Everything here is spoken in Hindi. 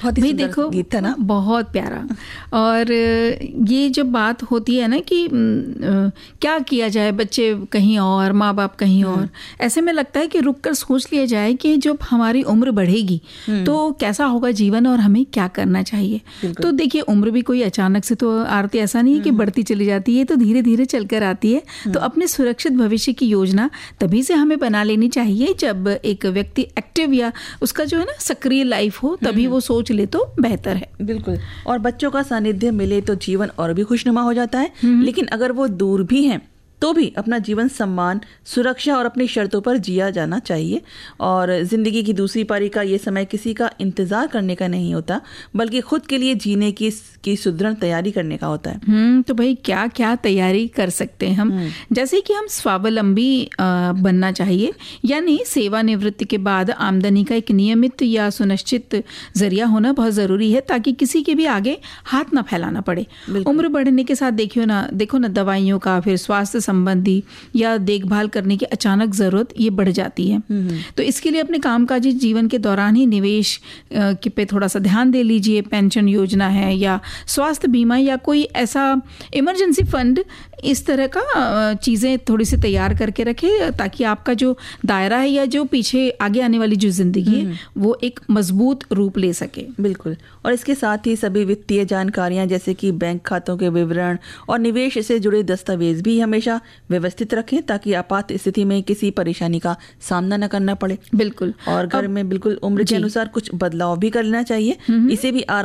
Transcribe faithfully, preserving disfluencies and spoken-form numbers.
बहुत ही भाई सुंदर देखो गीत था ना। बहुत प्यारा। और ये जब बात होती है ना कि अ, क्या किया जाए, बच्चे कहीं और, माँ बाप कहीं और, ऐसे में लगता है कि रुक कर सोच लिया जाए कि जब हमारी उम्र बढ़ेगी तो कैसा होगा जीवन और हमें क्या करना चाहिए। तो देखिए उम्र भी कोई अचानक से तो आरती, ऐसा नहीं है कि बढ़ती चली जाती है, तो धीरे धीरे चलकर आती है। तो अपने सुरक्षित भविष्य की योजना तभी से हमें बना लेनी चाहिए जब एक व्यक्ति एक्टिव या उसका जो है ना सक्रिय लाइफ हो, तभी वो सोच ले तो बेहतर है। बिल्कुल। और बच्चों का सानिध्य मिले तो जीवन और भी खुशनुमा हो जाता है, लेकिन अगर वो दूर भी हैं तो भी अपना जीवन सम्मान, सुरक्षा और अपनी शर्तों पर जिया जाना चाहिए। और ज़िंदगी की दूसरी पारी का ये समय किसी का इंतज़ार करने का नहीं होता, बल्कि खुद के लिए जीने की की सुदृढ़ तैयारी करने का होता है। हम्म तो भाई क्या क्या तैयारी कर सकते हैं हम, जैसे कि हम स्वावलंबी बनना चाहिए, यानी सेवानिवृत्ति के बाद आमदनी का एक नियमित या सुनिश्चित जरिया होना बहुत ज़रूरी है, ताकि किसी के भी आगे हाथ ना फैलाना पड़े। उम्र बढ़ने के साथ देखियो ना देखो ना दवाइयों का, फिर स्वास्थ्य संबंधी या देखभाल करने की अचानक ज़रूरत ये बढ़ जाती है। तो इसके लिए अपने कामकाजी जीवन के दौरान ही निवेश के पे थोड़ा सा ध्यान दे लीजिए। पेंशन योजना है या स्वास्थ्य बीमा या कोई ऐसा इमरजेंसी फंड, इस तरह का चीज़ें थोड़ी सी तैयार करके रखे, ताकि आपका जो दायरा है या जो पीछे आगे आने वाली जो ज़िंदगी है वो एक मजबूत रूप ले सके। बिल्कुल। और इसके साथ ही सभी वित्तीय जानकारियां जैसे कि बैंक खातों के विवरण और निवेश से जुड़े दस्तावेज भी हमेशा व्यवस्थित रखें, ताकि आपात स्थिति में किसी परेशानी का सामना न करना पड़े। बिल्कुल। और घर में बिल्कुल उम्र के अनुसार कुछ बदलाव भी करना चाहिए, इसे भी